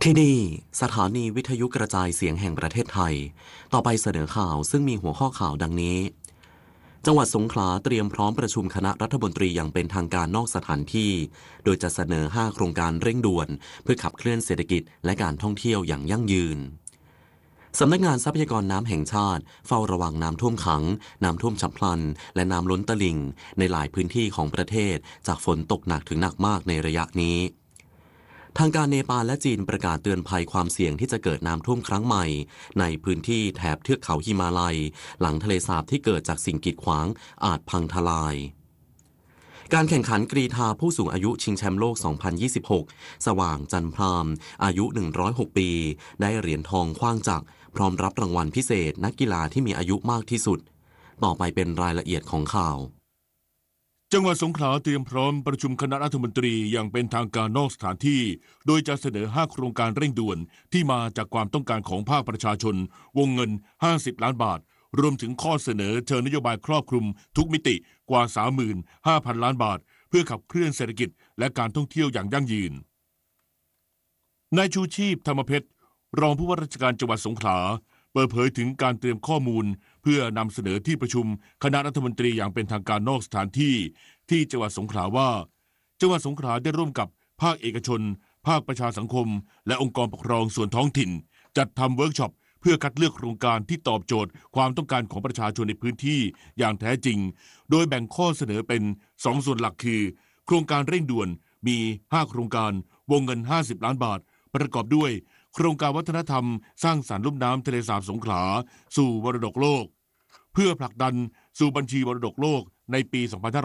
ที่นี่สถานีวิทยุกระจายเสียงแห่งประเทศไทยต่อไปเสนอข่าวซึ่งมีหัวข้อข่าวดังนี้จังหวัดสงขลาเตรียมพร้อมประชุมคณะรัฐมนตรีอย่างเป็นทางการนอกสถานที่โดยจะเสนอ5โครงการเร่งด่วนเพื่อขับเคลื่อนเศรษฐกิจและการท่องเที่ยวอย่างยั่งยืนสำนักงานทรัพยากรน้ำแห่งชาติเฝ้าระวังน้ำท่วมขังน้ำท่วมฉับพลันและน้ำล้นตลิ่งในหลายพื้นที่ของประเทศจากฝนตกหนักถึงหนักมากในระยะนี้ทางการเนปาลและจีนประกาศเตือนภัยความเสี่ยงที่จะเกิดน้ำท่วมครั้งใหม่ในพื้นที่แถบเทือกเขาหิมาลัยหลังทะเลสาบที่เกิดจากสิ่งกีดขวางอาจพังทลายการแข่งขันกรีฑาผู้สูงอายุชิงแชมป์โลก 2026 สว่างจันพรามอายุ 106 ปีได้เหรียญทองขว้างจักรพร้อมรับรางวัลพิเศษนักกีฬาที่มีอายุมากที่สุดต่อไปเป็นรายละเอียดของข่าวจังหวัดสงขลาเตรียมพร้อมประชุมคณะรัฐมนตรีอย่างเป็นทางการนอกสถานที่โดยจะเสนอ5โครงการเร่งด่วนที่มาจากความต้องการของภาคประชาชนวงเงิน50ล้านบาทรวมถึงข้อเสนอเชิงนโยบายครอบคลุมทุกมิติกว่า 35,000 ล้านบาทเพื่อขับเคลื่อนเศรษฐกิจและการท่องเที่ยวอย่างยั่งยืนนายชูชีพธรรมเพชรรองผู้ว่าราชการจังหวัดสงขลาเปิดเผยถึงการเตรียมข้อมูลเพื่อนำเสนอที่ประชุมคณะรัฐมนตรีอย่างเป็นทางการนอกสถานที่ที่จังหวัดสงขลาว่าจังหวัดสงขลาได้ร่วมกับภาคเอกชนภาคประชาสังคมและองค์กรปกครองส่วนท้องถิ่นจัดทำเวิร์กช็อปเพื่อคัดเลือกโครงการที่ตอบโจทย์ความต้องการของประชาชนในพื้นที่อย่างแท้จริงโดยแบ่งข้อเสนอเป็น2ส่วนหลักคือโครงการเร่งด่วนมี5โครงการวงเงิน50ล้านบาทประกอบด้วยโครงการวัฒนธรรมสร้างสรรค์ลุ่มน้ำทะเลสาบสงขลาสู่มรดกโลกเพื่อผลักดันสู่บัญชีมรดกโลกในปี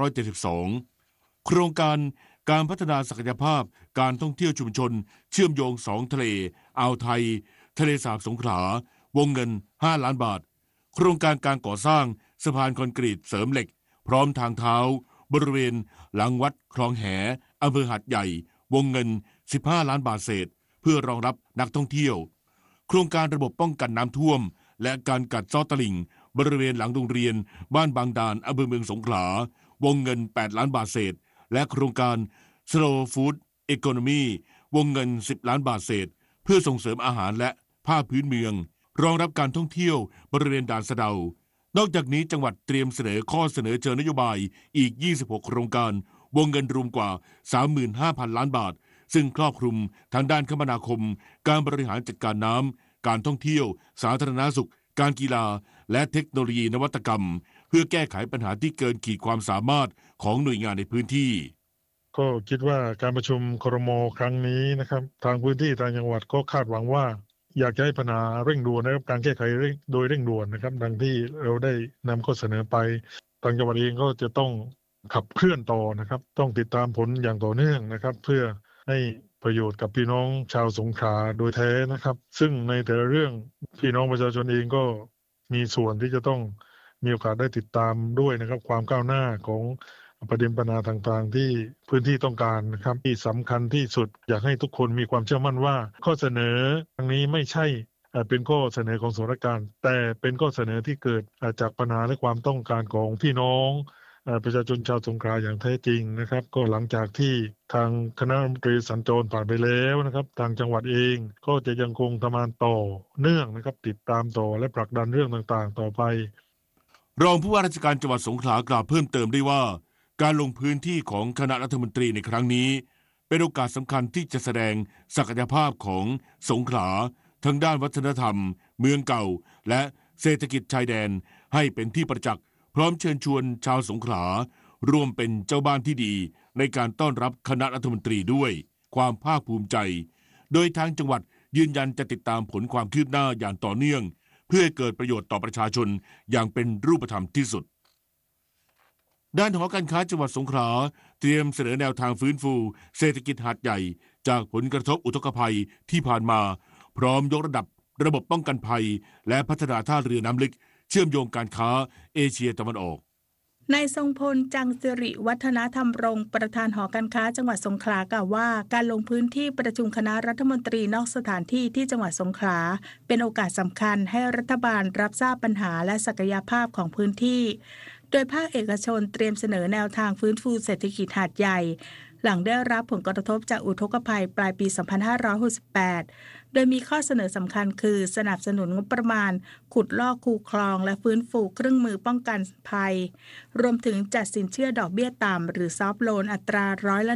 2572 โครงการการพัฒนาศักยภาพการท่องเที่ยวชุมชนเชื่อมโยง2ทะเลอ่าวไทยทะเลสาบสงขลาวงเงิน5ล้านบาทโครงการการก่อสร้างสะพานคอนกรีตเสริมเหล็กพร้อมทางเท้าบริเวณหลังวัดคลองแหอำเภอหาดใหญ่วงเงิน15ล้านบาทเศษเพื่อรองรับนักท่องเที่ยวโครงการระบบป้องกันน้ำท่วมและการกัดเซาะตลิ่งบริเวณหลังโรงเรียนบ้านบางดานอำเภอเมืองสงขลาวงเงิน8ล้านบาทเศษและโครงการ Slow Food Economy วงเงิน10ล้านบาทเศษเพื่อส่งเสริมอาหารและผ้าพื้นเมืองรองรับการท่องเที่ยวบริเวณด่านสะเดานอกจากนี้จังหวัดเตรียมเสนอข้อเสนอเชิงนโยบายอีก26โครงการวงเงินรวมกว่า 35,000 ล้านบาทซึ่งครอบคลุมทั้งด้านคมนาคมการบริหารจัดการน้ำการท่องเที่ยวสาธารณสุขการกีฬาและเทคโนโลยีนวัตกรรมเพื่อแก้ไขปัญหาที่เกินขีดความสามารถของหน่วยงานในพื้นที่ก็คิดว่าการประชุมครม.ครั้งนี้นะครับทางพื้นที่ทางจังหวัดก็คาดหวังว่าอยากจะให้ปัญหาเร่งด่วนนะครับการแก้ไขโดยเร่งด่วนนะครับดังที่เราได้นำข้อเสนอไปทางจังหวัดเองก็จะต้องขับเคลื่อนต่อนะครับต้องติดตามผลอย่างต่อเนื่องนะครับเพื่อให้ประโยชน์กับพี่น้องชาวสงขลาโดยแท้นะครับซึ่งในแต่ละเรื่องพี่น้องประชาชนเองก็มีส่วนที่จะต้องมีโอกาสได้ติดตามด้วยนะครับความก้าวหน้าของประเด็นปัญหาต่างๆที่พื้นที่ต้องการนะครับที่สำคัญที่สุดอยากให้ทุกคนมีความเชื่อมั่นว่าข้อเสนอครั้งนี้ไม่ใช่เป็นข้อเสนอของส่วนราชการแต่เป็นข้อเสนอที่เกิดจากปัญหาและความต้องการของพี่น้องประชาชนชาวสงขลาอย่างแท้จริงนะครับก็หลังจากที่ทางคณะรัฐมนตรีสัญจรผ่านไปแล้วนะครับทางจังหวัดเองก็จะยังคงทำงานต่อเนื่องนะครับติดตามต่อและผลักดันเรื่องต่างๆต่อไปรองผู้ว่าราชการจังหวัดสงขลากล่าวเพิ่มเติมได้ว่าการลงพื้นที่ของคณะรัฐมนตรีในครั้งนี้เป็นโอกาสสำคัญที่จะแสดงศักยภาพของสงขลาทั้งด้านวัฒนธรรมเมืองเก่าและเศรษฐกิจชายแดนให้เป็นที่ประจักษ์พร้อมเชิญชวนชาวสงขลาร่วมเป็นเจ้าบ้านที่ดีในการต้อนรับคณะรัฐมนตรีด้วยความภาคภูมิใจโดยทางจังหวัดยืนยันจะติดตามผลความคืบหน้าอย่างต่อเนื่องเพื่อให้เกิดประโยชน์ต่อประชาชนอย่างเป็นรูปธรรมที่สุดด้านหอการค้าจังหวัดสงขลาเตรียมเสนอแนวทางฟื้นฟูเศรษฐกิจหาดใหญ่จากผลกระทบอุทกภัยที่ผ่านมาพร้อมยกระดับระบบป้องกันภัยและพัฒนาท่าเรือน้ำลึกเชื่อมโยงการค้าเอเชียตะวันออกนายทรงพลจังสิริวัฒนธรรมรงค์ประธานหอการค้าจังหวัดสงขลากล่าวว่าการลงพื้นที่ประชุมคณะรัฐมนตรีนอกสถานที่ที่จังหวัดสงขลาเป็นโอกาสสำคัญให้รัฐบาลรับทราบปัญหาและศักยภาพของพื้นที่โดยภาคเอกชนเตรียมเสนอแนวทางฟื้นฟูเศรษฐกิจหาดใหญ่หลังได้รับผลกระทบจากอุทกภัยปลายปี 2568 โดยมีข้อเสนอสำคัญคือสนับสนุนงบประมาณขุดลอกคูคลองและฟื้นฟูเครื่องมือป้องกันภัยรวมถึงจัดสินเชื่อดอกเบี้ยต่ำหรือซอฟท์โลนอัตราร้อยละ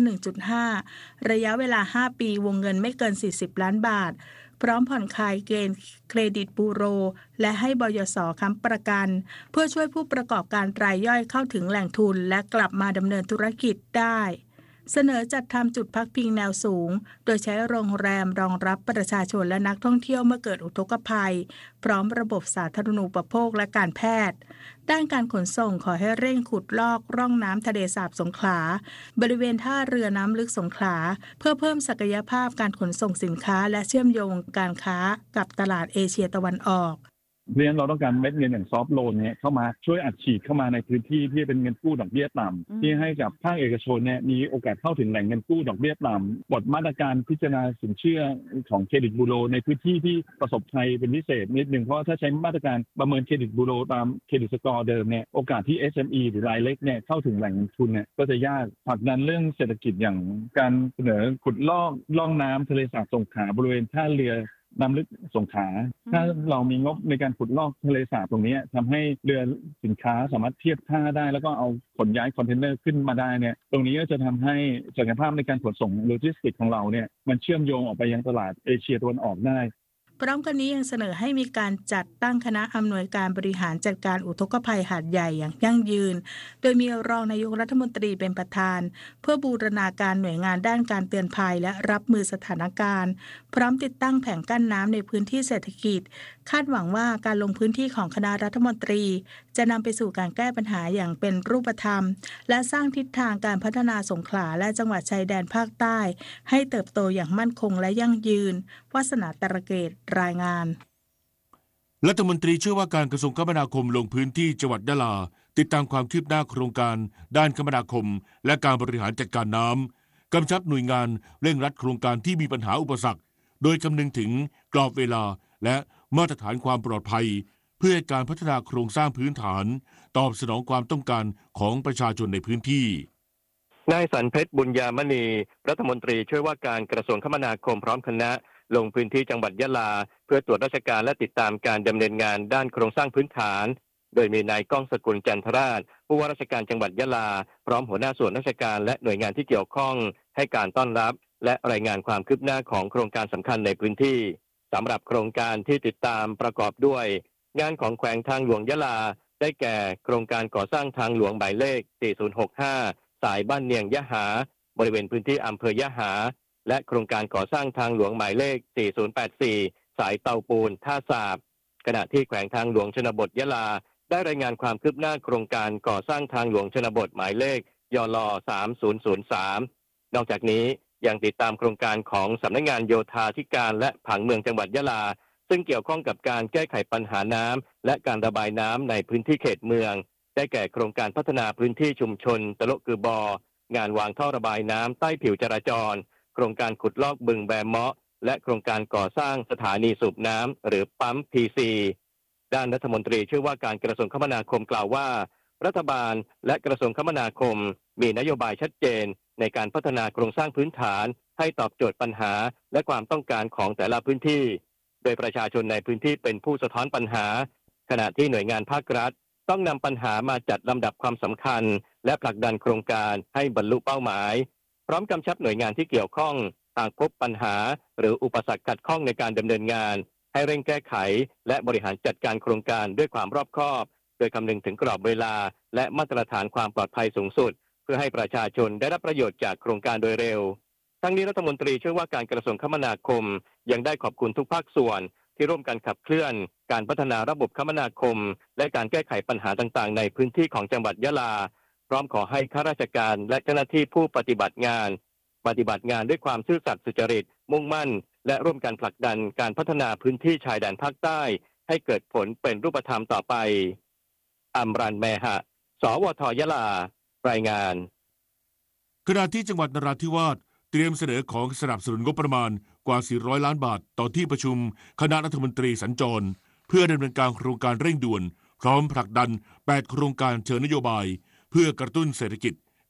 1.5 ระยะเวลา 5 ปีวงเงินไม่เกิน 40 ล้านบาทพร้อมผ่อนคลายเกณฑ์เครดิตบูโรและให้บยส.ค้ำประกันเพื่อช่วยผู้ประกอบการรายย่อยเข้าถึงแหล่งทุนและกลับมาดำเนินธุรกิจได้เสนอจัดทำจุดพักพิงแนวสูงโดยใช้โรงแรมรองรับประชาชนและนักท่องเที่ยวเมื่อเกิดอุทกภัยพร้อมระบบสาธารณูปโภคและการแพทย์ด้านการขนส่งขอให้เร่งขุดลอกร่องน้ำทะเลสาบสงขลาบริเวณท่าเรือน้ำลึกสงขลาเพื่อเพิ่มศักยภาพการขนส่งสินค้าและเชื่อมโยงการค้ากับตลาดเอเชียตะวันออกเพราะฉะนั้นเราต้องการเม็ดเงินอย่างซอฟท์โลนเนี่ยเข้ามาช่วยอัดฉีดเข้ามาในพื้นที่ที่เป็นเงินกู้ดอกเบี้ยต่ำที่ให้กับภาคเอกชนเนี่ยมีโอกาสเข้าถึงแหล่งเงินกู้ดอกเบี้ยต่ำบทมาตรการพิจารณาสินเชื่อของเครดิตบูโรในพื้นที่ที่ประสบภัยเป็นพิเศษนิดนึงเพราะถ้าใช้มาตรการประเมินเครดิตบูโรตามเครดิตสกอร์เดิมเนี่ยโอกาสที่ SME หรือรายเล็กเนี่ยเข้าถึงแหล่งเงินทุนเนี่ยก็จะยากผลักดันเรื่องเศรษฐกิจอย่างการเสนอขุดลอกร่องน้ำทะเลสาบสงขลาบริเวณท่าเรือน้ำลึกสงขลาถ้าเรามีงบในการขุดลอกทะเลสาบตรงนี้ทำให้เรือสินค้าสามารถเทียบท่าได้แล้วก็เอาขนย้ายคอนเทนเนอร์ขึ้นมาได้เนี่ยตรงนี้ก็จะทำให้ศักยภาพในการขนส่งโลจิสติกส์ของเราเนี่ยมันเชื่อมโยงออกไปยังตลาดเอเชียตะวันออกได้พร้อมกันนี้ยังเสนอให้มีการจัดตั้งคณะอำนวยการบริหารจัดการอุทกภัยหาดใหญ่อย่างยั่งยืนโดยมีรองนายกรัฐมนตรีเป็นประธานเพื่อบูรณาการหน่วยงานด้านการเตือนภัยและรับมือสถานการณ์พร้อมติดตั้งแผงกั้นน้ำในพื้นที่เศรษฐกิจคาดหวังว่าการลงพื้นที่ของคณะรัฐมนตรีจะนำไปสู่การแก้ปัญหาอย่างเป็นรูปธรรมและสร้างทิศทางการพัฒนาสงขลาและจังหวัดชายแดนภาคใต้ให้เติบโตอย่างมั่นคงและยั่งยืนวาสนาตระเกตรายงานรัฐมนตรีเชื่อว่าการกระทรวงคมนาคมลงพื้นที่จังหวัดยะลาติดตามความคืบหน้าโครงการด้านคมนาคมและการบริหารจัดการน้ำกำชับหน่วยงานเร่งรัดโครงการที่มีปัญหาอุปสรรคโดยคำนึงถึงกรอบเวลาและมาตรฐานความปลอดภัยเพื่อให้การพัฒนาโครงสร้างพื้นฐานตอบสนองความต้องการของประชาชนในพื้นที่นายสันเพชรบุญญามณีรัฐมนตรีช่วยว่าการกระทรวงคมนาคมพร้อมคณะลงพื้นที่จังหวัดยะลาเพื่อตรวจราชการและติดตามการดำเนินงานด้านโครงสร้างพื้นฐานโดยมีนายก้องสกุลจันทราชผู้ว่าราชการจังหวัดยะลาพร้อมหัวหน้าส่วนราชการและหน่วยงานที่เกี่ยวข้องให้การต้อนรับและรายงานความคืบหน้าของโครงการสำคัญในพื้นที่สำหรับโครงการที่ติดตามประกอบด้วยงานของแขวงทางหลวงยะลาได้แก่โครงการก่อสร้างทางหลวงหมายเลข 4065 สายบ้านเนียงยะหาบริเวณพื้นที่อำเภอยะหาและโครงการก่อสร้างทางหลวงหมายเลข 4084 สายเตาปูนท่าสาบขณะที่แขวงทางหลวงชนบทยะลาได้รายงานความคืบหน้าโครงการก่อสร้างทางหลวงชนบทหมายเลขยล3003นอกจากนี้ยังติดตามโครงการของสำนักงานโยธาธิการและผังเมืองจังหวัดยะลาซึ่งเกี่ยวข้องกับการแก้ไขปัญหาน้ำและการระบายน้ำในพื้นที่เขตเมืองได้แก่โครงการพัฒนาพื้นที่ชุมชนตะลุกือบองานวางท่อระบายน้ำใต้ผิวจราจรโครงการขุดลอกบึงแบเมาะและโครงการก่อสร้างสถานีสูบน้ำหรือปั๊ม PC ด้านรัฐมนตรีช่วยว่าการกระทรวงคมนาคมกล่าวว่ารัฐบาลและกระทรวงคมนาคมมีนโยบายชัดเจนในการพัฒนาโครงสร้างพื้นฐานให้ตอบโจทย์ปัญหาและความต้องการของแต่ละพื้นที่โดยประชาชนในพื้นที่เป็นผู้สะท้อนปัญหาขณะที่หน่วยงานภาครัฐต้องนำปัญหามาจัดลำดับความสำคัญและผลักดันโครงการให้บรรลุเป้าหมายพร้อมกำชับหน่วยงานที่เกี่ยวข้องหากพบปัญหาหรืออุปสรรคขัดข้องในการดำเนินงานให้เร่งแก้ไขและบริหารจัดการโครงการด้วยความรอบคอบโดยคำนึงถึงกรอบเวลาและมาตรฐานความปลอดภัยสูงสุดเพื่อให้ประชาชนได้รับประโยชน์จากโครงการโดยเร็วทั้งนี้รัฐมนตรีช่วยว่าการกระทรวงคมนาคมยังได้ขอบคุณทุกภาคส่วนที่ร่วมกันขับเคลื่อนการพัฒนาระบบคมนาคมและการแก้ไขปัญหาต่างๆในพื้นที่ของจังหวัดยะลาพร้อมขอให้ข้าราชการและเจ้าหน้าที่ผู้ปฏิบัติงานด้วยความซื่อสัตย์สุจริตมุ่งมั่นและร่วมกันผลักดันการพัฒนาพื้นที่ชายแดนภาคใต้ให้เกิดผลเป็นรูปธรรมต่อไปอัมรันแมหะสวทยะลารายงานขณะที่จังหวัดนราธิวาสเตรียมเสนอของสนับสนุนงบประมาณกว่า400ล้านบาทต่อที่ประชุมคณะรัฐมนตรีสัญจรเพื่อดำเนินการโครงการเร่งด่วนพร้อมผลักดัน8โครงการเชิงนโยบายเพื่อกระตุ้นเศรษฐกิจ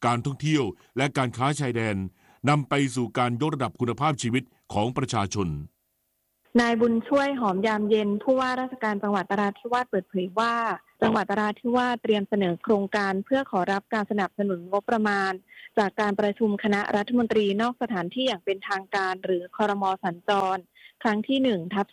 การท่องเที่ยวและการค้าชายแดนนำไปสู่การยกระดับคุณภาพชีวิตของประชาชนนายบุญช่วยหอมยามเย็นผู้ว่าราชการจังหวัดนราธิวาสเปิดเผยว่าจังหวัดนราธิวาสเตรียมเสนอโครงการเพื่อขอรับการสนับสนุนงบประมาณจากการประชุมคณะรัฐมนตรีนอกสถานที่อย่างเป็นทางการหรือครม.สัญจรครั้งที่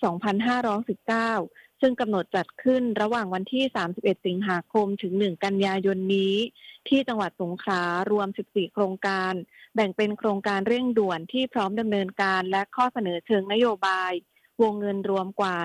1/2519 ซึ่งกำหนดจัดขึ้นระหว่างวันที่ 31 สิงหาคมถึง 1 กันยายนนี้ที่จังหวัดสงขลารวม 14 โครงการแบ่งเป็นโครงการเร่งด่วนที่พร้อมดำเนินการและข้อเสนอเชิงนโยบายวงเงินรวมกว่า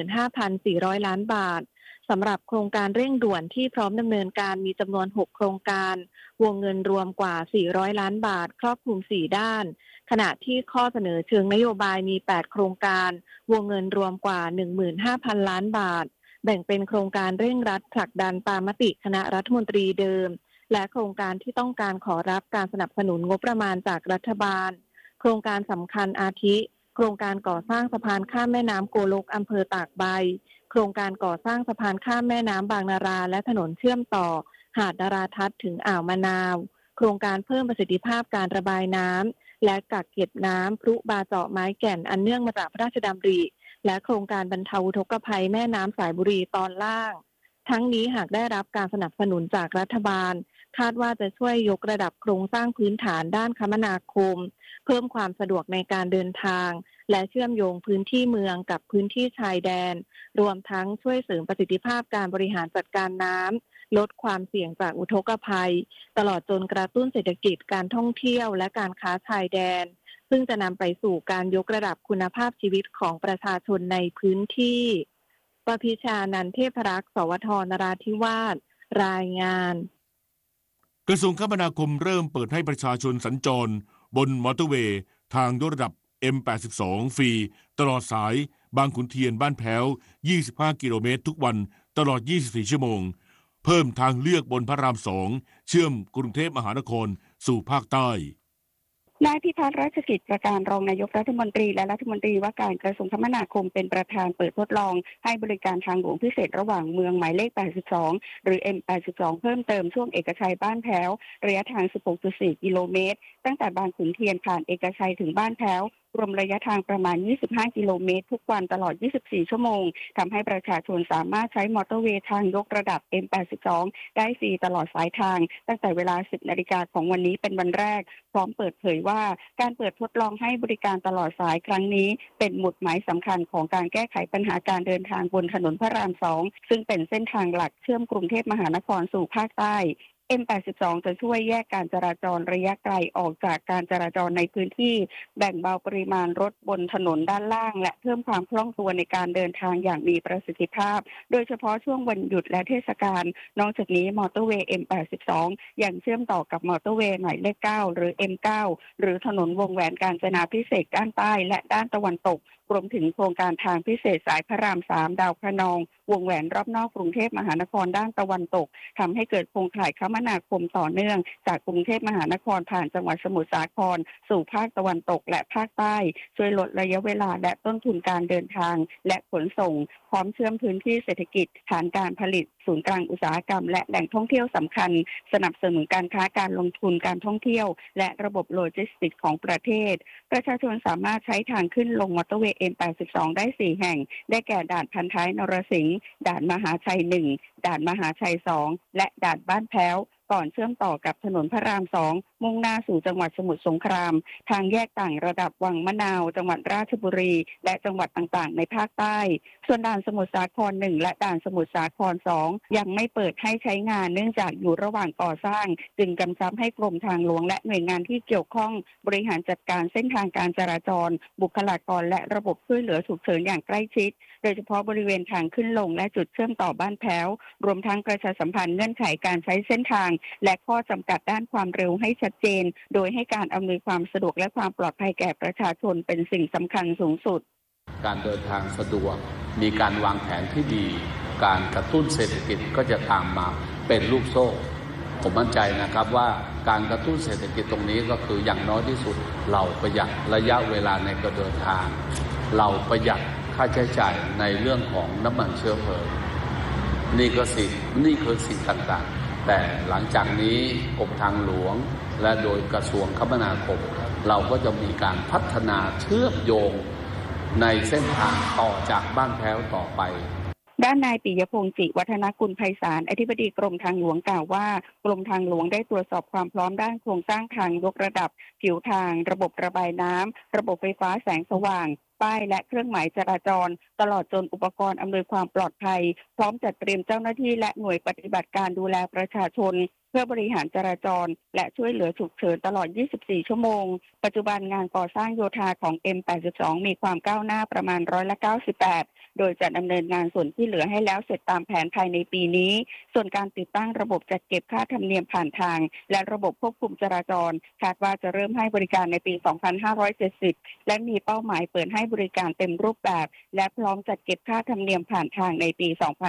15,400 ล้านบาทสำหรับโครงการเร่งด่วนที่พร้อมดำเนินการมีจำนวน 6 โครงการวงเงินรวมกว่า 400 ล้านบาทครอบคลุม 4 ด้านขณะที่ข้อเสนอเชิงนโยบายมี 8 โครงการวงเงินรวมกว่า 15,000 ล้านบาทแบ่งเป็นโครงการเร่งรัดผลักดันตามมติคณะรัฐมนตรีเดิมและโครงการที่ต้องการขอรับการสนับสนุนงบประมาณจากรัฐบาลโครงการสำคัญอาทิโครงการก่อสร้างสะพานข้ามแม่น้ำโกลกอำเภอตากใบโครงการก่อสร้างสะพานข้ามแม่น้ำบางนาราและถนนเชื่อมต่อหาดนาราทัศน์ถึงอ่าวมะนาวโครงการเพิ่มประสิทธิภาพการระบายน้ำและกักเก็บน้ำพรุบาเจาะไม้แก่นอันเนื่องมาจากพระราชดำริและโครงการบรรเทาอุทกภัยแม่น้ำสายบุรีตอนล่างทั้งนี้หากได้รับการสนับสนุนจากรัฐบาลคาดว่าจะช่วยยกระดับโครงสร้างพื้นฐานด้านคมนาคมเพิ่มความสะดวกในการเดินทางและเชื่อมโยงพื้นที่เมืองกับพื้นที่ชายแดนรวมทั้งช่วยเสริมประสิทธิภาพการบริหารจัดการน้ำลดความเสี่ยงจากอุทกภัยตลอดจนกระตุ้นเศรษฐกิจการท่องเที่ยวและการค้าชายแดนซึ่งจะนำไปสู่การยกระดับคุณภาพชีวิตของประชาชนในพื้นที่ปพิชานันท์เทพรักษ์สวทนราธิวาสรายงานกระทรวงคมนาคมเริ่มเปิดให้ประชาชนสัญจรบนมอเตอร์เวย์ทางยกระดับ M82 ฟรีตลอดสายบางขุนเทียนบ้านแพ้ว25 กิโลเมตรทุกวันตลอด24 ชั่วโมงเพิ่มทางเลือกบนพระราม 2 เชื่อมกรุงเทพมหานครสู่ภาคใต้นายพิพัฒน์ราชกิจประการรองนายกรัฐมนตรีและรัฐมนตรีว่าการกระทรวงคมนาคมเป็นประธานเปิดทดลองให้บริการทางหลวงพิเศษระหว่างเมืองหมายเลข 82 หรือ M82 เพิ่มเติมช่วงเอกชัยบ้านแพ้วระยะทาง 16.4 กิโลเมตรตั้งแต่บางขุนเทียนผ่านเอกชัยถึงบ้านแพ้วรวมระยะทางประมาณ 25 กิโลเมตรทุกวันตลอด 24 ชั่วโมงทำให้ประชาชนสามารถใช้มอเตอร์เวย์ทางยกระดับ M82 ได้ฟรีตลอดสายทางตั้งแต่เวลา 10 นาฬิกาของวันนี้เป็นวันแรกพร้อมเปิดเผยว่าการเปิดทดลองให้บริการตลอดสายครั้งนี้เป็นหมุดหมายสำคัญของการแก้ไขปัญหาการเดินทางบนถนนพระราม 2 ซึ่งเป็นเส้นทางหลักเชื่อมกรุงเทพมหานครสู่ภาคใต้M82 จะช่วยแยกการจราจรระยะไกลออกจากการจราจรในพื้นที่แบ่งเบาปริมาณรถบนถนนด้านล่างและเพิ่มความคล่องตัวในการเดินทางอย่างมีประสิทธิภาพโดยเฉพาะช่วงวันหยุดและเทศกาลนอกจากนี้มอเตอร์เวย์ M82 ยังเชื่อมต่อกับมอเตอร์เวย์หมายเลข 9 หรือ M9 หรือถนนวงแหวนกาญจนาภิเษกด้านใต้และด้านตะวันตกรวมถึงโครงการทางพิเศษสายพระราม 3 ดาวพระนองวงแหวนรอบนอกกรุงเทพมหานครด้านตะวันตกทำให้เกิดโครงข่ายคมนาคมต่อเนื่องจากกรุงเทพมหานครผ่านจังหวัดสมุทรสาครสู่ภาคตะวันตกและภาคใต้ช่วยลดระยะเวลาและต้นทุนการเดินทางและขนส่งพร้อมเชื่อมพื้นที่เศรษฐกิจฐานการผลิตศูนย์กลางอุตสาหกรรมและแหล่งท่องเที่ยวสำคัญสนับสนุนการค้าการลงทุนการท่องเที่ยวและระบบโลจิสติกส์ของประเทศประชาชนสามารถใช้ทางขึ้นลงมอเตอร์เวย์ M82 ได้4แห่งได้แก่ด่านพันท้ายนรสิงห์ด่านมหาชัย1ด่านมหาชัย2และด่านบ้านแพ้วก่อนเชื่อมต่อกับถนนพระราม 2 มุ่งหน้าสู่จังหวัดสมุทรสงครามทางแยกต่างระดับวังมะนาวจังหวัดราชบุรีและจังหวัดต่างๆในภาคใต้ส่วนด่านสมุทรสาคร1และด่านสมุทรสาคร2ยังไม่เปิดให้ใช้งานเนื่องจากอยู่ระหว่างก่อสร้างจึงกำชับให้กรมทางหลวงและหน่วยงานที่เกี่ยวข้องบริหารจัดการเส้นทางการจราจรบุคลากรและระบบช่วยเหลือฉุกเฉินอย่างใกล้ชิดโดยเฉพาะบริเวณทางขึ้นลงและจุดเชื่อมต่อบ้านแพ้วรวมทั้งประชาสัมพันธ์เงื่อนไขการใช้เส้นทางและข้อจำกัดด้านความเร็วให้ชัดเจนโดยให้การอำนวยความสะดวกและความปลอดภัยแก่ประชาชนเป็นสิ่งสำคัญสูงสุดการเดินทางสะดวกมีการวางแผนที่ดีการกระตุ้นเศรษฐกิจก็จะตามมาเป็นลูกโซ่ผมมั่นใจนะครับว่าการกระตุ้นเศรษฐกิจตรงนี้ก็คืออย่างน้อยที่สุดเราประหยัดระยะเวลาในการเดินทางเราประหยัดค่าใช้จ่ายในเรื่องของน้ำมันเชื้อเพลิงนี่คือสิ่งต่างๆแต่หลังจากนี้กรมทางหลวงและโดยกระทรวงคมนาคมเราก็จะมีการพัฒนาเชื่อมโยงในเส้นทางต่อจากบ้านแพ้วต่อไปด้านนายปิยพงษ์จิวัฒนกุลไพศาลอธิบดีกรมทางหลวงกล่าวว่ากรมทางหลวงได้ตรวจสอบความพร้อมด้านโครงสร้างทางยกระดับผิวทางระบบระบายน้ำระบบไฟฟ้าแสงสว่างป้ายและเครื่องหมายจราจรตลอดจนอุปกรณ์อำนวยความปลอดภัยพร้อมจัดเตรียมเจ้าหน้าที่และหน่วยปฏิบัติการดูแลประชาชนเพื่อบริหารจราจรและช่วยเหลือฉุกเฉินตลอด 24 ชั่วโมงปัจจุบันงานก่อสร้างโยธาของ M82 มีความก้าวหน้าประมาณ98%โดยจะดำเนินงานส่วนที่เหลือให้แล้วเสร็จตามแผนภายในปีนี้ส่วนการติดตั้งระบบจัดเก็บค่าธรรมเนียมผ่านทางและระบบควบคุมจราจรคาดว่าจะเริ่มให้บริการในปี 2570 และมีเป้าหมายเปิดให้บริการเต็มรูปแบบและพร้อมจัดเก็บค่าธรรมเนียมผ่านทางในปี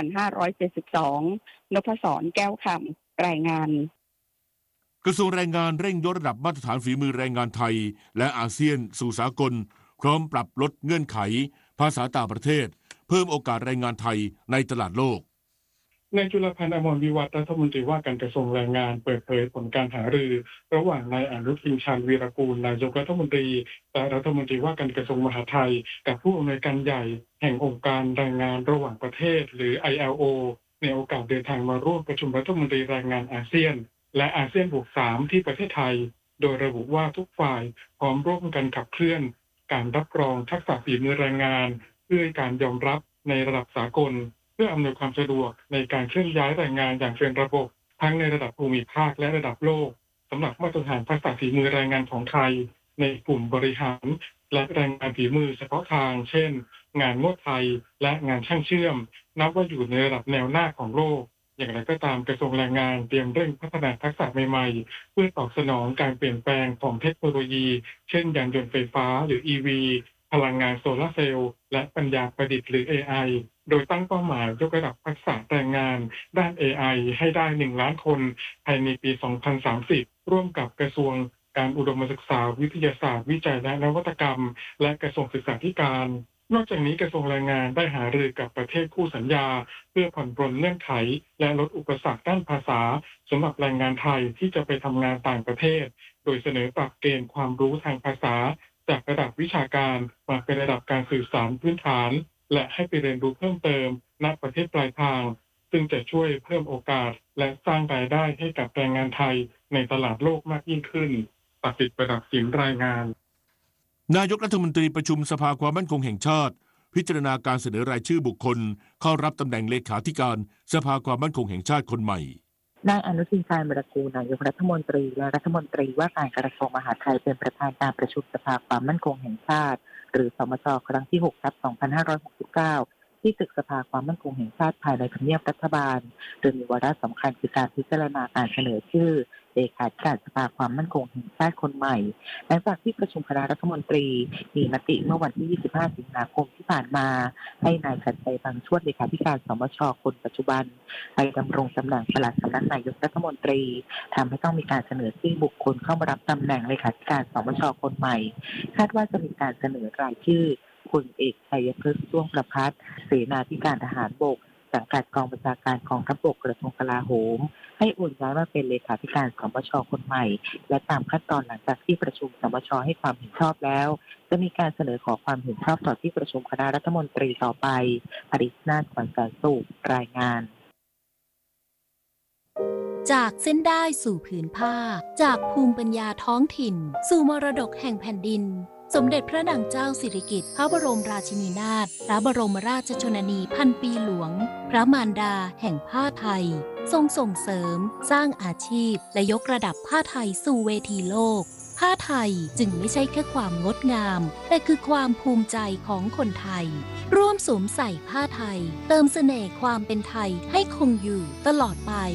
2572 นพศร แก้วคำรายงานกระทรวงแรงงานเร่งยกระดับมาตรฐานฝีมือแรงงานไทยและอาเซียนสู่สากลพร้อมปรับลดเงื่อนไขภาษาต่างประเทศเพิ่มโอกาสแรงงานไทยในตลาดโลกนายจุลพันธ์ อมรวิวัฒน์รัฐมนตรีว่าการกระทรวงแรงงานเปิดเผยผลการหารือระหว่างนายอนุทิน ชาญวีรกูลนายกรัฐมนตรีและรัฐมนตรีว่าการกระทรวงมหาดไทยกับผู้อำนวยการใหญ่แห่งองค์การแรงงานระหว่างประเทศหรือ ILO ในโอกาสเดินทางมาร่วมประชุมรัฐมนตรีแรงงานอาเซียนและอาเซียนบวก 3 ที่ประเทศไทยโดยระบุว่าทุกฝ่ายพร้อมร่วมกันขับเคลื่อนการรับรองทักษะฝีมือแรงงานเพื่อการยอมรับในระดับสากลเพื่ออำนวยความสะดวกในการเคลื่อนย้ายแรงงานอย่างเป็นระบบทั้งในระดับภูมิภาคและระดับโลกสำหรับมาตรฐานทักษะฝีมือแรงงานของไทยในกลุ่มบริหารและแรงงานฝีมือเฉพาะทางเช่นงานนวดไทยและงานช่างเชื่อมนับว่าอยู่ในระดับแนวหน้าของโลกอย่างไรก็ตามกระทรวงแรงงานเตรียมเร่งพัฒนาทักษะใหม่ๆเพื่อตอบสนองการเปลี่ยนแปลงของเทคโนโลยีเช่นยานยนต์ไฟฟ้าหรือ EV พลังงานโซลาร์เซลล์และปัญญาประดิษฐ์หรือ AI โดยตั้งเป้าหมายยกระดับทักษะแรงงานด้าน AI ให้ได้ 1 ล้านคนภายในปี 2030 ร่วมกับกระทรวงการอุดมศึกษาวิทยาศาสตร์วิจัยและนวัตกรรมและกระทรวงศึกษาธิการนอกจากนี้กระทรวงแรงงานได้หารือกับประเทศคู่สัญญาเพื่อผ่อนปรนเงื่อนไขและลดอุปสรรคด้านภาษาสำหรับแรงงานไทยที่จะไปทำงานต่างประเทศโดยเสนอปรับเกณฑ์ความรู้ทางภาษาจากระดับวิชาการมาเป็นระดับการสื่อสารพื้นฐานและให้ไปเรียนรู้เพิ่มเติมณประเทศปลายทางซึ่งจะช่วยเพิ่มโอกาสและสร้างรายได้ให้กับแรงงานไทยในตลาดโลกมากยิ่งขึ้นปฏิประดับสินรายงานนายกรัฐมนตรีประชุมสภาความมั่นคงแห่งชาติพิจารณาการเสนอรายชื่อบุคคลเข้ารับตำแหน่งเลขาธิการสภาความมั่นคงแห่งชาติคนใหม่นายอนุทิน ชาญวีรกูลนายกรัฐมนตรีและรัฐมนตรีว่าการกระทรวงมหาดไทยเป็นประธานการประชุมสภาความมั่นคงแห่งชาติหรือสมช.ครั้งที่ 6/2569 ที่ตึกสภาความมั่นคงแห่งชาติภายในทำเนียบรัฐบาลโดยมีวาระสำคัญคือการพิจารณาการเสนอชื่อเลขาธิการสภาความมั่นคงแห่งชาติคนใหม่หลังจากที่ประชุมคณะรัฐมนตรีมีมติเมื่อวันที่ 25 สิงหาคมที่ผ่านมาให้นายชัดชัย บางชวดเลขาธิการสมช.คนปัจจุบันไปดำรงตำแหน่งปลัดสำนักนายกรัฐมนตรีทำให้ต้องมีการเสนอชื่อบุคคลเข้ามารับตำแหน่งเลขาธิการสมช.คนใหม่คาดว่าจะมีการเสนอรายชื่อพลเอกชัยพฤกษ์ช่วงประภัสเสนาธิการทหารบกสังกัดกองบัญชาการกองทัพบกกระทรวงกลาโหมให้โอนย้ายมาเป็นเลขาธิการสมช.คนใหม่และตามขั้นตอนหลังจากที่ประชุมสมช.ให้ความเห็นชอบแล้วจะมีการเสนอขอความเห็นชอบต่อที่ประชุมคณะรัฐมนตรีต่อไปอริศนาถ ขวัญแสนสุขรายงานจากเส้นได้สู่ผืนผ้าจากภูมิปัญญาท้องถิ่นสู่มรดกแห่งแผ่นดินสมเด็จพระนางเจ้าสิริกิติ์พระบรมราชินีนาถพระบรมราชชนนีพันปีหลวงพระมารดาแห่งผ้าไทยทรงส่งเสริมสร้างอาชีพและยกระดับผ้าไทยสู่เวทีโลกผ้าไทยจึงไม่ใช่แค่ความงดงามแต่คือความภูมิใจของคนไทยร่วมสวมใส่ผ้าไทยเติมเสน่ห์ความเป็นไทยให้คงอยู่ตลอดไป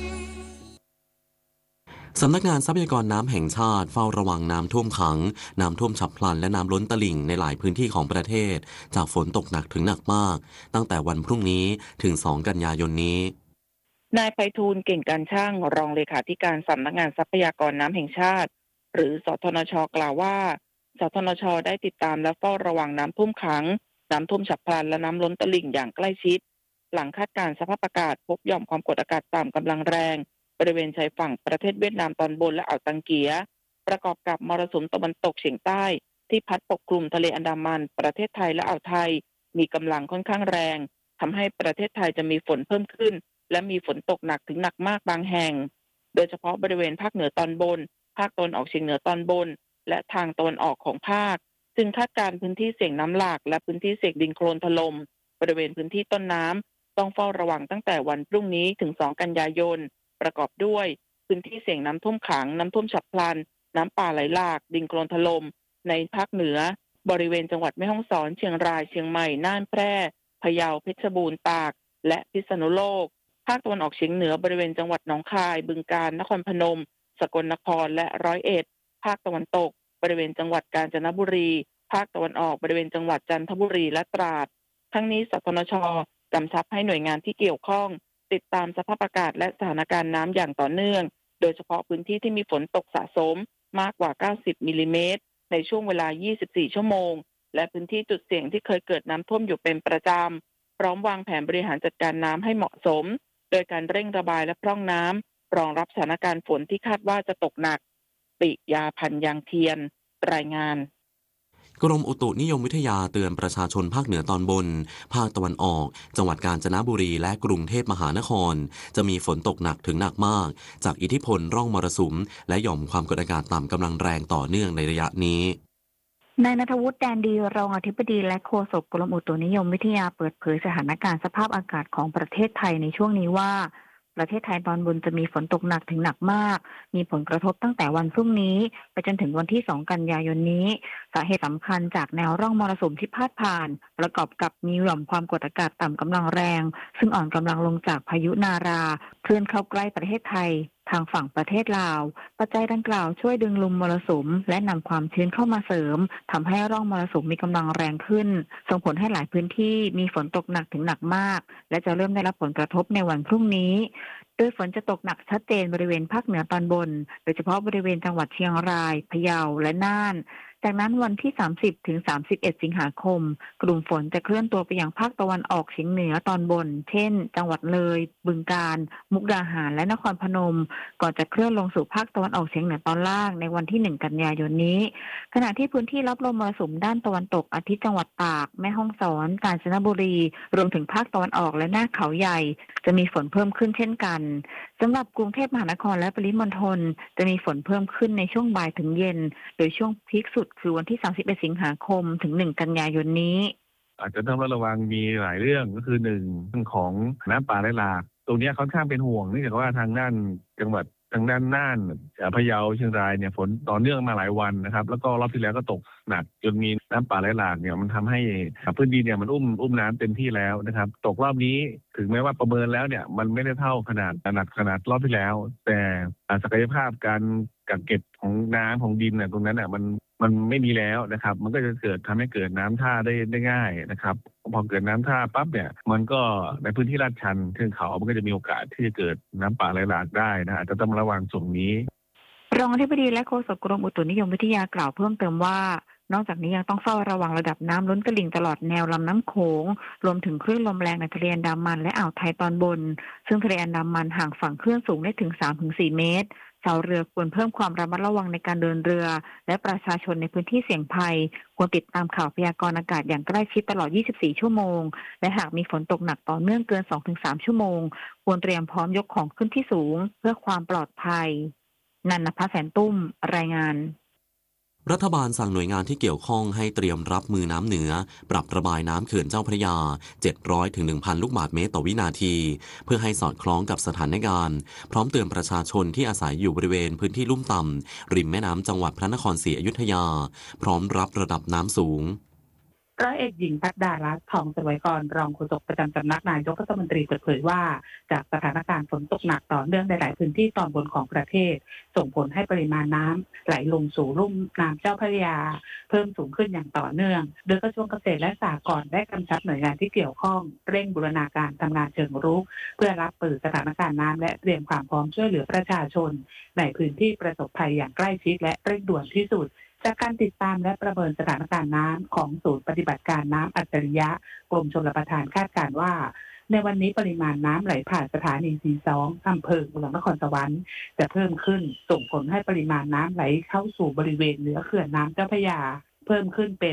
สำนักงานทรัพยากรน้ำแห่งชาติเฝ้าระวังน้ำท่วมขังน้ำท่วมฉับพลันและน้ำล้นตลิ่งในหลายพื้นที่ของประเทศจากฝนตกหนักถึงหนักมากตั้งแต่วันพรุ่งนี้ถึง2 กันยายนนี้นายไพฑูรย์เก่งการช่างรองเลขาธิการสำนักงานทรัพยากรน้ำแห่งชาติหรือสทนช.กล่าวว่าสทนช.ได้ติดตามและเฝ้าระวังน้ำท่วมขังน้ำท่วมฉับพลันและน้ำล้นตลิ่งอย่างใกล้ชิดหลังคาดการณ์สภาพอากาศพบหย่อมความกดอากาศต่ำกำลังแรงริเวณชายฝั่งประเทศเวียดนามตอนบนและอ่าวตังเกียประกอบกับมรสุมตะวันตกเฉียงใต้ที่พัดปกคลุมทะเลอันดามันประเทศไทยและอ่าวไทยมีกำลังค่อนข้างแรงทำให้ประเทศไทยจะมีฝนเพิ่มขึ้นและมีฝนตกหนักถึงหนักมากบางแห่งโดยเฉพาะบริเวณภาคเหนือตอนบนภาคตะวันออกเฉียงเหนือตอนบนและทางตะวันออกของภาคซึ่งคาดการณ์พื้นที่เสี่ยงน้ำหลากและพื้นที่เสี่ยงดินโคลนถล่มบริเวณพื้นที่ต้นน้ำต้องเฝ้าระวังตั้งแต่วันพรุ่งนี้ถึง2กันยายนประกอบด้วยพื้นที่เสี่ยงน้ำท่วมขังน้ำท่วมฉับพลันน้ำป่าไหลหลากดินโคลนถล่มในภาคเหนือบริเวณจังหวัดแม่ฮ่องสอนเชียงรายเชียงใหม่น่านแพร่พะเยาเพชรบูรณ์ตากและพิษณุโลกภาคตะวันออกเฉียงเหนือบริเวณจังหวัดหนองคายบึงกาฬนครพนมสกลนครและ101ภาคตะวันตกบริเวณจังหวัดกาญจนบุรีภาคตะวันออกบริเวณจังหวัดจันทบุรีและตราดทั้งนี้สทนช.กำชับให้หน่วยงานที่เกี่ยวข้องติดตามสภาพอากาศและสถานการณ์น้ำอย่างต่อเนื่องโดยเฉพาะพื้นที่ที่มีฝนตกสะสมมากกว่า90มิลลิเมตรในช่วงเวลา24ชั่วโมงและพื้นที่จุดเสี่ยงที่เคยเกิดน้ำท่วมอยู่เป็นประจำพร้อมวางแผนบริหารจัดการน้ำให้เหมาะสมโดยการเร่งระบายและพร่องน้ำรองรับสถานการณ์ฝนที่คาดว่าจะตกหนักปิยาพันธ์ยางเทียนรายงานกรมอุตุนิยมวิทยาเตือนประชาชนภาคเหนือตอนบนภาคตะวันออกจังหวัดกาญจนบุรีและกรุงเทพมหานครจะมีฝนตกหนักถึงหนักมากจากอิทธิพลร่องมรสุมและหย่อมความกดอากาศต่ำกำลังแรงต่อเนื่องในระยะนี้นายณัฐวุฒิ แดนดีรองอธิบดีและโฆษกกรมอุตุนิยมวิทยาเปิดเผยสถานการณ์สภาพอากาศของประเทศไทยในช่วงนี้ว่าประเทศไทยตอนบนจะมีฝนตกหนักถึงหนักมากมีผลกระทบตั้งแต่วันพรุ่งนี้ไปจนถึงวันที่2กันยายนนี้สาเหตุสำคัญจากแนวร่องมรสุมที่พาดผ่านประกอบกับมีหย่อมความกดอากาศต่ำกำลังแรงซึ่งอ่อนกำลังลงจากพายุนาราเคลื่อนเข้าใกล้ประเทศไทยทางฝั่งประเทศลาวปัจจัยดังกล่าวช่วยดึงลมมรสุมและนำความชื้นเข้ามาเสริมทำให้ร่องมรสุมมีกำลังแรงขึ้นส่งผลให้หลายพื้นที่มีฝนตกหนักถึงหนักมากและจะเริ่มได้รับผลกระทบในวันพรุ่งนี้โดยฝนจะตกหนักชัดเจนบริเวณภาคเหนือตอนบนโดยเฉพาะบริเวณจังหวัดเชียงรายพะเยาและน่านจากนั้นวันที่30ถึง31สิงหาคมกลุ่มฝนจะเคลื่อนตัวไปยังภาคตะวันออกเฉียงเหนือตอนบนเช่นจังหวัดเลยบึงกาฬมุกดาหารและนครพนมก่อนจะเคลื่อนลงสู่ภาคตะวันออกเฉียงเหนือตอนล่างในวันที่1กันยายนนี้ขณะที่พื้นที่รับลมมรสุมด้านตะวันตกอาทิจังหวัดตากแม่ฮ่องสอนกาญจนบุรีรวมถึงภาคตะวันออกและหน้าเขาใหญ่จะมีฝนเพิ่มขึ้นเช่นกันสำหรับกรุงเทพมหานครและปริมณฑลจะมีฝนเพิ่มขึ้นในช่วงบ่ายถึงเย็นโดยช่วงพีคสุดคือวันที่31สิงหาคมถึง1กันยายนนี้อาจจะต้องระวังมีหลายเรื่องก็คือ1เรื่องของน้ำป่าไหลหลากตรงนี้ค่อนข้างเป็นห่วงเนื่องจากว่าทางด้านจังหวัดทางด้านน่านพะเยาเชียงรายเนี่ยฝนต่อเนื่องมาหลายวันนะครับแล้วก็รอบที่แล้วก็ตกหนักจนมีน้ำป่าไหลหลากเนี่ยมันทำให้พื้นดินเนี่ยมันอุ้มน้ำเต็มที่แล้วนะครับตกรอบนี้ถึงแม้ว่าประเมินแล้วเนี่ยมันไม่ได้เท่าขนาดรอบที่แล้วแต่ศักยภาพการกักเก็บของน้ำของดินเนี่ยตรงนั้นมันไม่มีแล้วนะครับมันก็จะทำให้เกิดน้ำท่าได้ง่ายนะครับพอเกิดน้ำท่าปั๊บเนี่ยมันก็ในพื้นที่ลาดชันเทือกเขามันก็จะมีโอกาสที่จะเกิดน้ำป่าไหลหลากได้นะอาจจะต้องระวังส่วนนี้รองอธิบดีและโฆษกกรมอุตุนิยมวิทยากล่าวเพิ่มเติมว่านอกจากนี้ยังต้องเฝ้าระวังระดับน้ำล้นตลิ่งตลอดแนวลำน้ำโขงรวมถึงคลื่นลมแรงในทะเลอันดามันและอ่าวไทยตอนบนซึ่งทะเลอันดามันห่างฝั่งคลื่นสูงได้ถึง 3-4 เมตรชาวเรือควรเพิ่มความระมัดระวังในการเดินเรือและประชาชนในพื้นที่เสี่ยงภัยควรติดตามข่าวพยากรณ์อากาศอย่างใกล้ชิดตลอด24ชั่วโมงและหากมีฝนตกหนักต่อเนื่องเกิน 2-3 ชั่วโมงควรเตรียมพร้อมยกของขึ้นที่สูงเพื่อความปลอดภัยนันนภแสนตุ้มรายงานรัฐบาลสั่งหน่วยงานที่เกี่ยวข้องให้เตรียมรับมือน้ำเหนือปรับระบายน้ำเขื่อนเจ้าพระยา 700 ถึง 1,000 ลูกบาศก์เมตรต่อวินาทีเพื่อให้สอดคล้องกับสถานการณ์พร้อมเตือนประชาชนที่อาศัยอยู่บริเวณพื้นที่ลุ่มต่ำริมแม่น้ำจังหวัดพระนครศรีอยุธยาพร้อมรับระดับน้ำสูงร้อยเอกหญิงภัทรดารัตน์ทองเสวยกรรองโฆษกประจำสำนักนายกรัฐมนตรีเปิดเผยว่าจากสถานการณ์ฝนตกหนักต่อเนื่องในหลายพื้นที่ตอนบนของประเทศส่งผลให้ปริมาณน้ำไหลลงสู่ลุ่มน้ำเจ้าพระยาเพิ่มสูงขึ้นอย่างต่อเนื่องโดยกระทรวงเกษตรและสหกรณ์ได้กำชับหน่วยงานที่เกี่ยวข้องเร่งบูรณาการทำงานเชิงรุกเพื่อรับมือสถานการณ์น้ำและเตรียมความพร้อมช่วยเหลือประชาชนในพื้นที่ประสบภัยอย่างใกล้ชิดและเร่งด่วนที่สุดจากการติดตามและประเมินสถานการณ์น้ำของศูนย์ปฏิบัติการน้ำอัจฉริยะกรมชลประทานคาดการณ์ว่าในวันนี้ปริมาณน้ำไหลผ่านสถานี42อำเภอเมืองนครสวรรค์จะเพิ่มขึ้นส่งผลให้ปริมาณน้ำไหลเข้าสู่บริเวณเหนือเขื่อนน้ำเจ้าพระยาเพิ่มขึ้นเป็น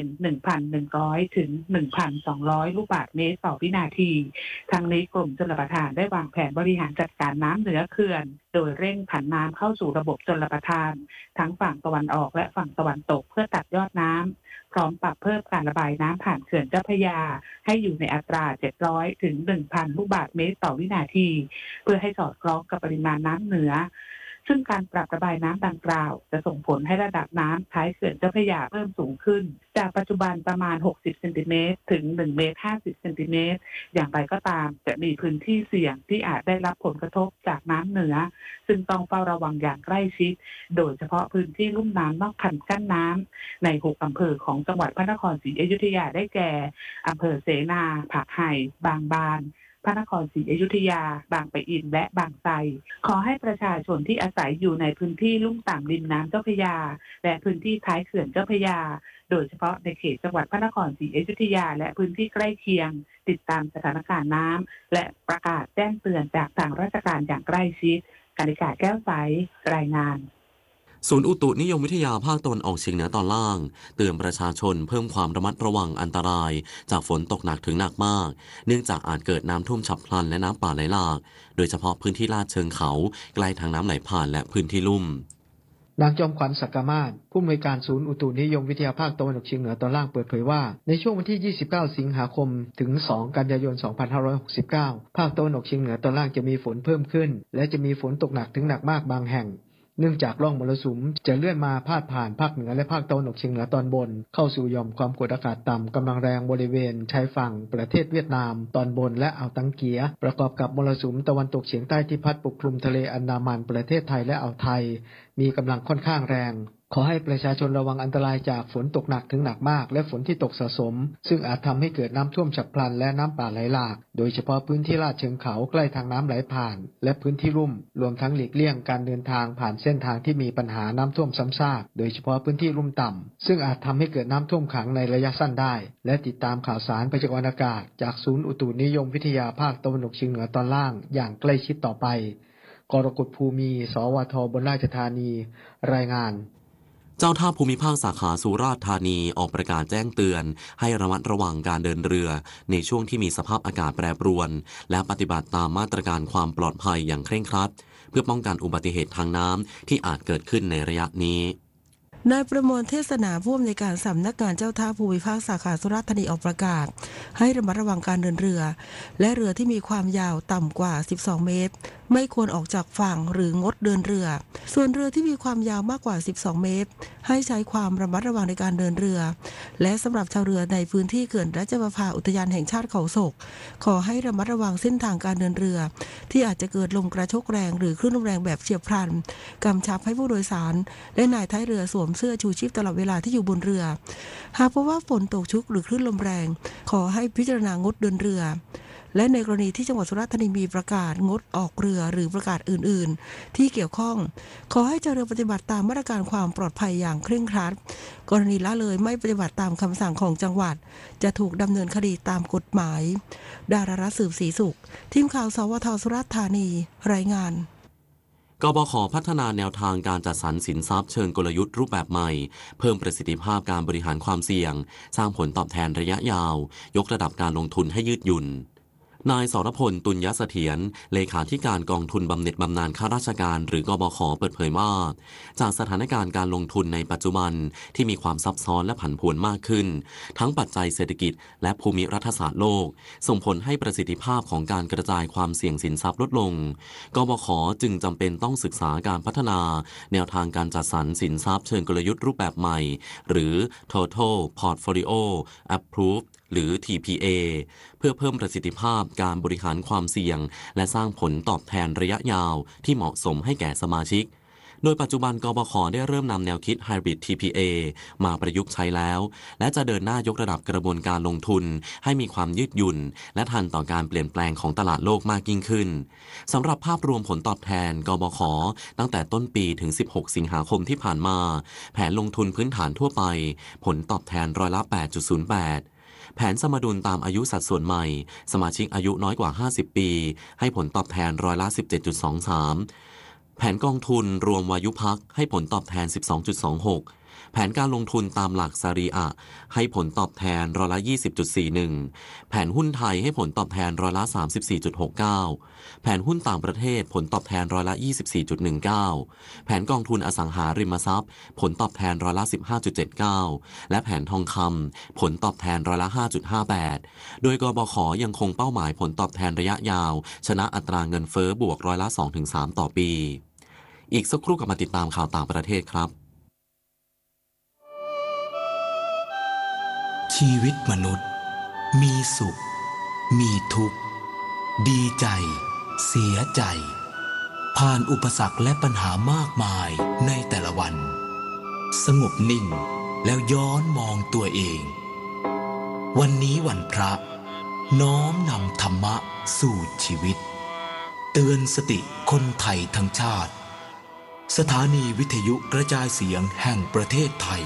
1,100 ถึง 1,200 ลูกบาศก์เมตรต่อวินาทีทางนี้กรมชลประทานได้วางแผนบริหารจัดการน้ำเหนือเขื่อนโดยเร่งผันน้ำเข้าสู่ระบบชลประทานทั้งฝั่งตะวันออกและฝั่งตะวันตกเพื่อตัดยอดน้ำพร้อมปรับเพิ่มการระบายน้ำผ่านเขื่อนเจ้าพระยาให้อยู่ในอัตรา 700 ถึง 1,000 ลูกบาศก์เมตรต่อวินาทีเพื่อให้สอดคล้องกับปริมาณน้ำเหนือซึ่งการปรับระบายน้ำดังกล่าวจะส่งผลให้ระดับน้ำท้ายเขื่อนเจ้าพระยาเพิ่มสูงขึ้นจากปัจจุบันประมาณ60เซนติเมตรถึง1เมตร50เซนติเมตรอย่างไรก็ตามจะมีพื้นที่เสี่ยงที่อาจได้รับผลกระทบจากน้ำเหนือซึ่งต้องเฝ้าระวังอย่างใกล้ชิดโดยเฉพาะพื้นที่ลุ่มน้ำนอกคันกั้นน้ำใน6อำเภอของจังหวัดพระนครศรีอยุธยาได้แก่อำเภอเสนาผักไห่บางบานพระนครศรีอยุธยาบางปะอินและบางไทรขอให้ประชาชนที่อาศัยอยู่ในพื้นที่ลุ่มต่ำริมน้ำเจ้าพระยาและพื้นที่ท้ายเขื่อนเจ้าพระยาโดยเฉพาะในเขตจังหวัดพระนครศรีอยุธยาและพื้นที่ใกล้เคียงติดตามสถานการณ์น้ำและประกาศแจ้งเตือนจากทางราชการอย่างใกล้ชิดกนิกาแก้วใสรายงานศูนย์อุตุนิยมวิทยาภาคตะวันออกเฉียงเหนือตอนล่างเตือนประชาชนเพิ่มความระมัดระวังอันตรายจากฝนตกหนักถึงหนักมากเนื่องจากอาจเกิดน้ำท่วมฉับพลันและน้ำป่าไหลหลากโดยเฉพาะพื้นที่ลาดเชิงเขาใกล้ทางน้ำไหลผ่านและพื้นที่ลุ่มนางจอมขวัญ ศักดิ์มาศผู้อำนวยการศูนย์อุตุนิยมวิทยาภาคตะวันออกเฉียงเหนือตอนล่างเปิดเผยว่าในช่วงวันที่ 29 สิงหาคมถึง 2 กันยายน 2569 ภาคตะวันออกเฉียงเหนือตอนล่างจะมีฝนเพิ่มขึ้นและจะมีฝนตกหนักถึงหนักมากบางแห่งเนื่องจากร่องมรสุมจะเลื่อนมาพาดผ่านภาคเหนือและภาคตะวันออกเฉียงเหนือตอนบนเข้าสู่หย่อมความกดอากาศต่ำกำลังแรงบริเวณชายฝั่งประเทศเวียดนามตอนบนและอ่าวตังเกียประกอบกับมรสุมตะวันตกเฉียงใต้ที่พัดปกคลุมทะเลอันดามันประเทศไทยและอ่าวไทยมีกำลังค่อนข้างแรงขอให้ประชาชนระวังอันตรายจากฝนตกหนักถึงหนักมากและฝนที่ตกสะสมซึ่งอาจทำให้เกิดน้ำท่วมฉับพลันและน้ำป่าไหลหลากโดยเฉพาะพื้นที่ลาดเชิงเขาใกล้ทางน้ำไหลผ่านและพื้นที่ลุ่มรวมทั้งหลีกเลี่ยงการเดินทางผ่านเส้นทางที่มีปัญหาน้ำท่วมซ้ำซากโดยเฉพาะพื้นที่ลุ่มต่ำซึ่งอาจทำให้เกิดน้ำท่วมขังในระยะสั้นได้และติดตามข่าวสารพยากรณ์อากาศจากศูนย์อุตุนิยมวิทยาภาคตะวันออกเฉียงเหนือตอนล่างอย่างใกล้ชิดต่อไปกรกฎภูมิสวทบนราชธานีรายงานเจ้าท่าภูมิภาคสาขาสุราษฎร์ธานีออกประกาศแจ้งเตือนให้ระมัดระวังการเดินเรือในช่วงที่มีสภาพอากาศแปรปรวนและปฏิบัติตามมาตรการความปลอดภัยอย่างเคร่งครัดเพื่อป้องกันอุบัติเหตุทางน้ำที่อาจเกิดขึ้นในระยะนี้นายประมวลเทศนาผู้อำนวยการสำนักงานเจ้าท่าภูมิภาคสาขาสุราษฎร์ธานีออกประกาศให้ระมัดระวังการเดินเรือและเรือที่มีความยาวต่ำกว่า12เมตรไม่ควรออกจากฝั่งหรืองดเดินเรือส่วนเรือที่มีความยาวมากกว่า12เมตรให้ใช้ความระมัดระวังในการเดินเรือและสำหรับชาวเรือในพื้นที่เขื่อนราชประภาอุทยานแห่งชาติเขาศกขอให้ระมัดระวังเส้นทางการเดินเรือที่อาจจะเกิดลมกระโชกแรงหรือคลื่นลมแรงแบบเฉียบพลันกำชับให้ผู้โดยสารและนายท้ายเรือสวมเสื้อชูชีพตลอดเวลาที่อยู่บนเรือหากพบว่าฝนตกชุกหรือคลื่นลมแรงขอให้พิจารณางดเดินเรือและในกรณีที่จังหวัดสุราษฎร์ธานีมีประกาศงดออกเรือหรือประกาศอื่นๆที่เกี่ยวข้องขอให้เจ้าเรือปฏิบัติตามมาตรการความปลอดภัยอย่างเคร่งครัดกรณีละเลยไม่ปฏิบัติตามคำสั่งของจังหวัดจะถูกดำเนินคดีตามกฎหมายดารารัตน์สืบศรีสุขทีมข่าวสวทสุราษฎร์ธานีรายงานกบข.พัฒนาแนวทางการจัดสรรสินทรัพย์เชิงกลยุทธ์รูปแบบใหม่เพิ่มประสิทธิภาพการบริหารความเสี่ยงสร้างผลตอบแทนระยะยาวยกระดับการลงทุนให้ยืดหยุ่นนายสรพล ตุลยเสถียรเลขาธิการกองทุนบำเหน็จบำนาญข้าราชการหรือกบข.เปิดเผยว่าจากสถานการณ์การลงทุนในปัจจุบันที่มีความซับซ้อนและผันผวนมากขึ้นทั้งปัจจัยเศรษฐกิจและภูมิรัฐศาสตร์โลกส่งผลให้ประสิทธิภาพของการกระจายความเสี่ยงสินทรัพย์ลดลงกบข.จึงจำเป็นต้องศึกษาการพัฒนาแนวทางการจัดสรรสินทรัพย์เชิงกลยุทธ์รูปแบบใหม่หรือ Total Portfolio Approachหรือ TPA เพื่อเพิ่มประสิทธิภาพการบริหารความเสี่ยงและสร้างผลตอบแทนระยะยาวที่เหมาะสมให้แก่สมาชิกโดยปัจจุบันกบข.ได้เริ่มนำแนวคิด Hybrid TPA มาประยุกต์ใช้แล้วและจะเดินหน้ายกระดับกระบวนการลงทุนให้มีความยืดหยุ่นและทันต่อการเปลี่ยนแปลงของตลาดโลกมากยิ่งขึ้นสำหรับภาพรวมผลตอบแทนกบข.ตั้งแต่ต้นปีถึง16สิงหาคมที่ผ่านมาแผนลงทุนพื้นฐานทั่วไปผลตอบแทนร้อยละ 8.08 แผนสมดุลตามอายุสัดส่วนใหม่สมาชิกอายุน้อยกว่า50ปีให้ผลตอบแทนร้อยละ 17.23 แผนกองทุนรวมวายุพักให้ผลตอบแทน 12.26 แผนการลงทุนตามหลักซารีอะให้ผลตอบแทนร้อยละ 20.41 แผนหุ้นไทยให้ผลตอบแทนร้อยละ 34.69 แผนหุ้นต่างประเทศผลตอบแทนร้อยละ 24.19 แผนกองทุนอสังหาริมทรัพย์ผลตอบแทนร้อยละ 15.79 และแผนทองคำผลตอบแทนร้อยละ 5.58 โดยกบข.ยังคงเป้าหมายผลตอบแทนระยะยาวชนะอัตราเงินเฟ้อบวกร้อยละ 2-3 ต่อปี อีกสักครู่กลับมาติดตามข่าวต่างประเทศครับชีวิตมนุษย์มีสุขมีทุกข์ดีใจเสียใจผ่านอุปสรรคและปัญหามากมายในแต่ละวันสงบนิ่งแล้วย้อนมองตัวเองวันนี้วันพระน้อมนำธรรมะสู่ชีวิตเตือนสติคนไทยทั้งชาติสถานีวิทยุกระจายเสียงแห่งประเทศไทย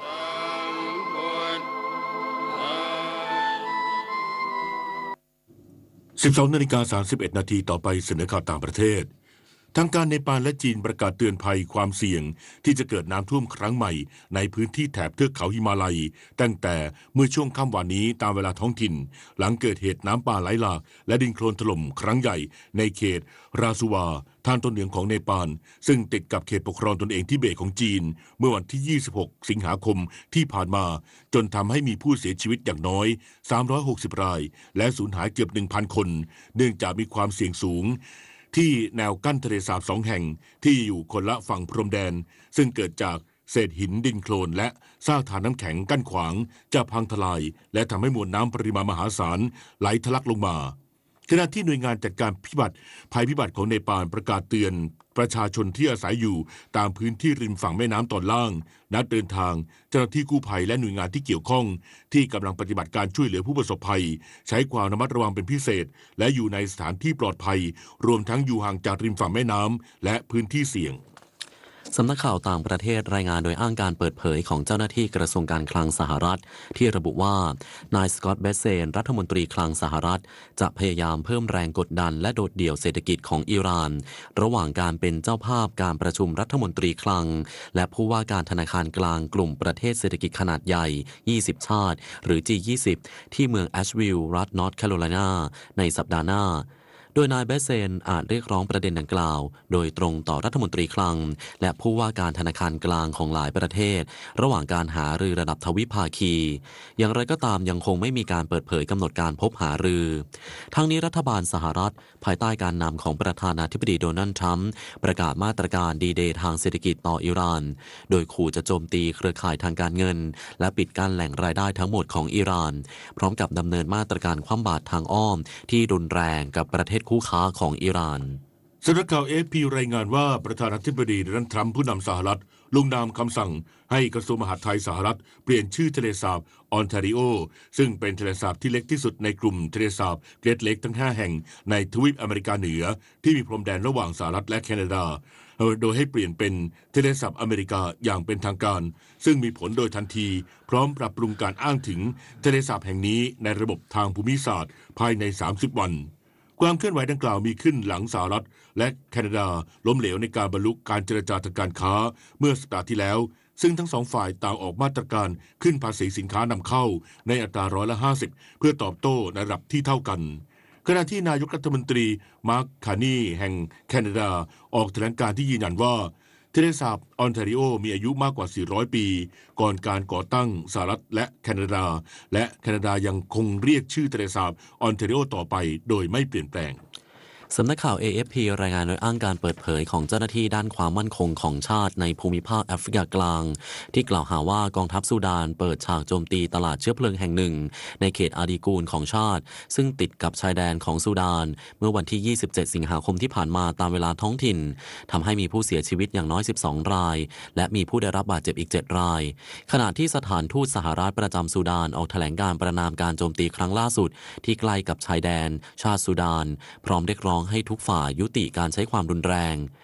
12:31 นาทีต่อไปเสนอข่าวต่างประเทศทางการเนปาลและจีนประกาศเตือนภัยความเสี่ยงที่จะเกิดน้ำท่วมครั้งใหม่ในพื้นที่แถบเทือกเขาหิมาลัยตั้งแต่เมื่อช่วงค่ำวันนี้ตามเวลาท้องถิ่นหลังเกิดเหตุน้ำป่าไหลหลากและดินโคลนถล่มครั้งใหญ่ในเขตราซูวาทางตอนเหนือของเนปาลซึ่งติดกับเขตปกครองตนเองทิเบตของจีนเมื่อวันที่26สิงหาคมที่ผ่านมาจนทำให้มีผู้เสียชีวิตอย่างน้อย360รายและสูญหายเกือบ 1,000 คนเนื่องจากมีความเสี่ยงสูงที่แนวกั้นทะเลสาบ2แห่งที่อยู่คนละฝั่งพรมแดนซึ่งเกิดจากเศษหินดินโคลนและซากฐานน้ำแข็งกั้นขวางจะพังทลายและทำให้มวลน้ำปริมาณมหาศาลไหลทะลักลงมาขณะที่หน่วยงานจัดการภัยพิบัติของเนปาลประกาศเตือนประชาชนที่อาศัยอยู่ตามพื้นที่ริมฝั่งแม่น้ำตอนล่างนัดเดินทางเจ้าหน้าที่กู้ภัยและหน่วยงานที่เกี่ยวข้องที่กำลังปฏิบัติการช่วยเหลือผู้ประสบภัยใช้ความระมัดระวังเป็นพิเศษและอยู่ในสถานที่ปลอดภัยรวมทั้งอยู่ห่างจากริมฝั่งแม่น้ำและพื้นที่เสี่ยงสำนักข่าวต่างประเทศรายงานโดยอ้างการเปิดเผยของเจ้าหน้าที่กระทรวงการคลังสหรัฐที่ระบุว่านายสกอตต์ เบสเซนรัฐมนตรีคลังสหรัฐจะพยายามเพิ่มแรงกดดันและโดดเดี่ยวเศรษฐกิจของอิหร่านระหว่างการเป็นเจ้าภาพการประชุมรัฐมนตรีคลังและผู้ว่าการธนาคารกลางกลุ่มประเทศเศรษฐกิจขนาดใหญ่20ชาติหรือ G20 ที่เมืองแอชวิลล์รัฐนอร์ทแคโรไลนาในสัปดาห์หน้าโดยนายเบสเซนอาจเรียกร้องประเด็นดังกล่าวโดยตรงต่อรัฐมนตรีคลังและผู้ว่าการธนาคารกลางของหลายประเทศระหว่างการหารือระดับทวิภาคีอย่างไรก็ตามยังคงไม่มีการเปิดเผยกำหนดการพบหารือทั้งนี้รัฐบาลสหรัฐภายใต้การนำของประธานาธิบดีโดนัลด์ทรัมป์ประกาศมาตรการดีเดย์ทางเศรษฐกิจต่ออิหร่านโดยขู่จะโจมตีเครือข่ายทางการเงินและปิดกั้นแหล่งรายได้ทั้งหมดของอิหร่านพร้อมกับดำเนินมาตรการคว่ำบาตรทางอ้อมที่รุนแรงกับประเทศคู่ค้าของอิหร่านสำนักข่าว AFP รายงานว่าประธานาธิบดีโดนัลด์ทรัมป์ผู้นำสหรัฐลงนามคำสั่งให้กระทรวงมหาดไทยสหรัฐเปลี่ยนชื่อทะเลสาบออนแทริโอซึ่งเป็นทะเลสาบที่เล็กที่สุดในกลุ่มทะเลสาบเกรทเลคทั้ง5แห่งในทวีปอเมริกาเหนือที่มีพรมแดนระหว่างสหรัฐและแคนาดาโดยให้เปลี่ยนเป็นทะเลสาบอเมริกาอย่างเป็นทางการซึ่งมีผลโดยทันทีพร้อมปรับปรุงการอ้างถึงทะเลสาบแห่งนี้ในระบบทางภูมิศาสตร์ภายใน30วันความเคลื่อนไหวดังกล่าวมีขึ้นหลังสหรัฐและแคนาดาล้มเหลวในการบรรลุการเจรจาทางการค้าเมื่อสัปดาห์ที่แล้วซึ่งทั้งสองฝ่ายต่างออกมาตรการขึ้นภาษีสินค้านำเข้าในอัตรา50%เพื่อตอบโต้ในระดับที่เท่ากันขณะที่นายกรัฐมนตรีมาร์ค คาร์นีแห่งแคนาดาออกแถลงการที่ยืนยันว่าทะเลสาบออนแทริโอมีอายุมากกว่า400ปีก่อนการก่อตั้งสหรัฐและแคนาดาและแคนาดายังคงเรียกชื่อทะเลสาบออนแทริโอต่อไปโดยไม่เปลี่ยนแปลงสำนักข่าว AFP รายงานโดยอ้างการเปิดเผยของเจ้าหน้าที่ด้านความมั่นคงของชาติในภูมิภาคแอฟริกากลางที่กล่าวหาว่ากองทัพซูดานเปิดฉากโจมตีตลาดเชื้อเพลิงแห่งหนึ่งในเขตอาดีกูลของชาติซึ่งติดกับชายแดนของซูดานเมื่อวันที่27สิงหาคมที่ผ่านมาตามเวลาท้องถิ่นทำให้มีผู้เสียชีวิตอย่างน้อย12รายและมีผู้ได้รับบาดเจ็บอีก7รายขณะที่สถานทูตสหรัฐประจำซูดานออกแถลงการประณามการโจมตีครั้งล่าสุดที่ใกล้กับชายแดนชาติซูดานพร้อมเรียกร้องให้ทุกฝ่ายยุติการใช้ความรุนแรง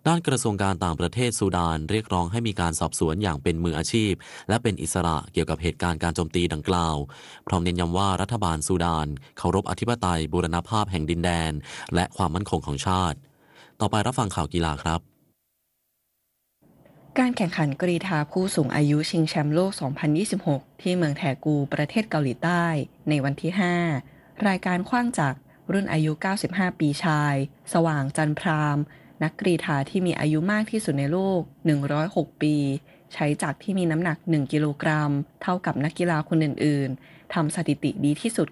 ด้านกระทรวงการต่างประเทศซูดานเรียกร้องให้มีการสอบสวนอย่างเป็นมืออาชีพและเป็นอิสระเกี่ยวกับเหตุการณ์การโจมตีดังกล่าวพร้อมเน้นย้ำว่ารัฐบาลซูดานเคารพอธิปไตยบูรณภาพแห่งดินแดนและความมั่นคงของชาติต่อไปรับฟังข่าวกีฬาครับการแข่งขันกรีฑาผู้สูงอายุชิงแชมป์โลก 2026 ที่เมืองแทกูประเทศเกาหลีใต้ในวันที่ 5 รายการขว้างจักรรุ่นอายุ 95 ปีชายสว่างจันทร์พรามนักกรีฑาที่มีอายุมากที่สุดในโลก 106 ปีใช้จักรที่มีน้ำหนัก 1 กิโลกรัมเท่ากับนักกีฬาคนอื่นๆทำสถิติดีที่สุด